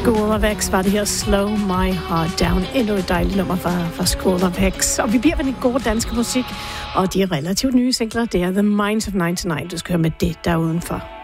School of X var det her Slow My Heart Down. Endnu et dejligt nummer fra School of X. Og vi bliver ved den gode danske musik, og de relativt nye singler, det er The Minds of 99. Du skal høre med det der udenfor.